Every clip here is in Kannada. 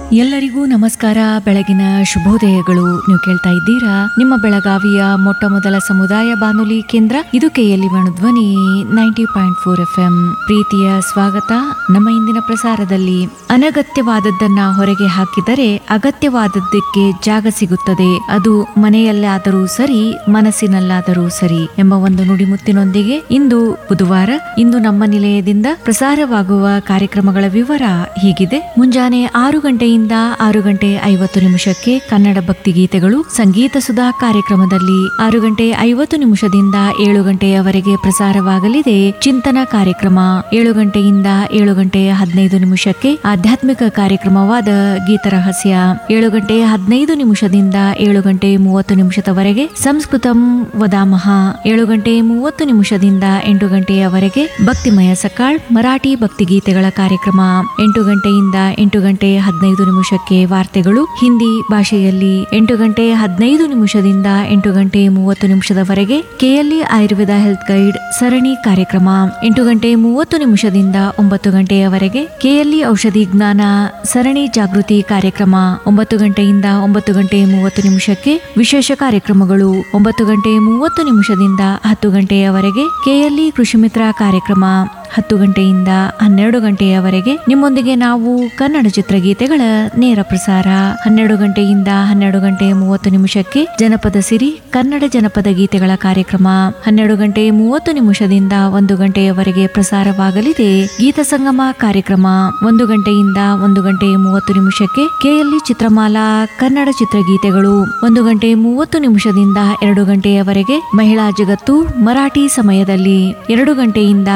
ಎಲ್ಲರಿಗೂ ನಮಸ್ಕಾರ. ಬೆಳಗಿನ ಶುಭೋದಯಗಳು. ನೀವು ಕೇಳ್ತಾ ಇದ್ದೀರಾ ನಿಮ್ಮ ಬೆಳಗಾವಿಯ ಮೊಟ್ಟ ಮೊದಲ ಸಮುದಾಯ ಬಾನುಲಿ ಕೇಂದ್ರ ಇದು ಕೆಎಲ್ಇ ಧ್ವನಿ 90.4 FM. ಪ್ರೀತಿಯ ಸ್ವಾಗತ. ನಮ್ಮ ಇಂದಿನ ಪ್ರಸಾರದಲ್ಲಿ ಅನಗತ್ಯವಾದದ್ದನ್ನ ಹೊರಗೆ ಹಾಕಿದರೆ ಅಗತ್ಯವಾದದ್ದಕ್ಕೆ ಜಾಗ ಸಿಗುತ್ತದೆ. ಅದು ಮನೆಯಲ್ಲಾದರೂ ಸರಿ, ಮನಸ್ಸಿನಲ್ಲಾದರೂ ಸರಿ ಎಂಬ ಒಂದು ನುಡಿಮುತ್ತಿನೊಂದಿಗೆ ಇಂದು ಬುಧವಾರ. ಇಂದು ನಮ್ಮ ನಿಲಯದಿಂದ ಪ್ರಸಾರವಾಗುವ ಕಾರ್ಯಕ್ರಮಗಳ ವಿವರ ಹೀಗಿದೆ. ಮುಂಜಾನೆ 6 ಗಂಟೆಯಿಂದ 6:50 ಕನ್ನಡ ಭಕ್ತಿ ಗೀತೆಗಳು. ಸಂಗೀತ ಸುಧಾ ಕಾರ್ಯಕ್ರಮದಲ್ಲಿ 6:50 7 ಗಂಟೆಯವರೆಗೆ ಪ್ರಸಾರವಾಗಲಿದೆ ಚಿಂತನ ಕಾರ್ಯಕ್ರಮ. 7 ಗಂಟೆಯಿಂದ 7:15 ಆಧ್ಯಾತ್ಮಿಕ ಕಾರ್ಯಕ್ರಮವಾದ ಗೀತರಹಸ್ಯ. 7:15 7:30 ಸಂಸ್ಕೃತಂ ವದಾಮಹ. 7:30 8 ಗಂಟೆಯವರೆಗೆ ಭಕ್ತಿಮಯ ಸಕಾಳ್ ಮರಾಠಿ ಭಕ್ತಿ ಗೀತೆಗಳ ಕಾರ್ಯಕ್ರಮ. 8 ಗಂಟೆಯಿಂದ 8:15 ವಾರ್ತೆಗಳು ಹಿಂದಿ ಭಾಷೆಯಲ್ಲಿ. 8:15 8:30 ಕೆಎಲ್ಇ ಆಯುರ್ವೇದ ಹೆಲ್ತ್ ಗೈಡ್ ಸರಣಿ ಕಾರ್ಯಕ್ರಮ. 8:30 9 ಗಂಟೆಯವರೆಗೆ ಕೆಎಲ್ಇ ಔಷಧಿ ಜ್ಞಾನ ಸರಣಿ ಜಾಗೃತಿ ಕಾರ್ಯಕ್ರಮ. 9 ಗಂಟೆಯಿಂದ 9:30 ವಿಶೇಷ ಕಾರ್ಯಕ್ರಮಗಳು. 9:30 10 ಗಂಟೆಯವರೆಗೆ ಕೆಎಲ್ಇ ಕೃಷಿ ಮಿತ್ರ ಕಾರ್ಯಕ್ರಮ. 10 ಗಂಟೆಯಿಂದ 12 ಗಂಟೆಯವರೆಗೆ ನಿಮ್ಮೊಂದಿಗೆ ನಾವು ಕನ್ನಡ ಚಿತ್ರಗೀತೆಗಳ ನೇರ ಪ್ರಸಾರ. 12 ಗಂಟೆಯಿಂದ 12:30 ಜನಪದ ಸಿರಿ ಕನ್ನಡ ಜನಪದ ಗೀತೆಗಳ ಕಾರ್ಯಕ್ರಮ. 12:30 1 ಗಂಟೆಯವರೆಗೆ ಪ್ರಸಾರವಾಗಲಿದೆ ಗೀತ ಸಂಗಮ ಕಾರ್ಯಕ್ರಮ. 1 ಗಂಟೆಯಿಂದ 1:30 ಕೆಎಲ್ಇ ಚಿತ್ರಮಾಲಾ ಕನ್ನಡ ಚಿತ್ರಗೀತೆಗಳು. 1:30 2 ಗಂಟೆಯವರೆಗೆ ಮಹಿಳಾ ಜಗತ್ತು ಮರಾಠಿ ಸಮಯದಲ್ಲಿ. 2 ಗಂಟೆಯಿಂದ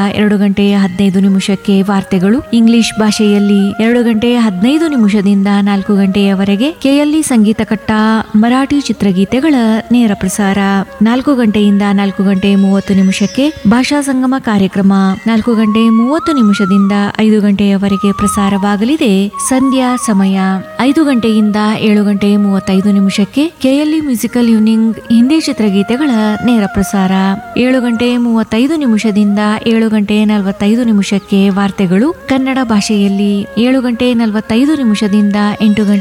2:15 ವಾರ್ತೆಗಳು ಇಂಗ್ಲಿಷ್ ಭಾಷೆಯಲ್ಲಿ. 2:15 4 ಗಂಟೆಯವರೆಗೆ ಕೆಎಲ್ಇ ಸಂಗೀತ ಕಟ್ಟ ಮರಾಠಿ ಚಿತ್ರಗೀತೆಗಳ ನೇರ ಪ್ರಸಾರ. 4 ಗಂಟೆಯಿಂದ 4:30 ಭಾಷಾ ಸಂಗಮ ಕಾರ್ಯಕ್ರಮ. 4:30 5 ಗಂಟೆಯವರೆಗೆ ಪ್ರಸಾರವಾಗಲಿದೆ ಸಂಧ್ಯಾ ಸಮಯ. 5 ಗಂಟೆಯಿಂದ 7:35 ಕೆಎಲ್ಇ ಮ್ಯೂಸಿಕಲ್ ಈವ್ನಿಂಗ್ ಹಿಂದಿ ಚಿತ್ರಗೀತೆಗಳ ನೇರ ಪ್ರಸಾರ. 7:35 7:45 ವಾರ್ತೆಗಳು ಕನ್ನಡ ಭಾಷೆಯಲ್ಲಿ. 7:45 8